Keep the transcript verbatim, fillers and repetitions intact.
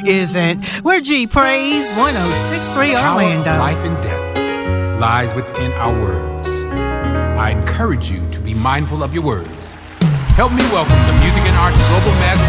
isn't. We're G Praise one oh six point three Orlando. Power, life and death lies within our words. I encourage you to be mindful of your words. Help me welcome the Music and Arts Global Mass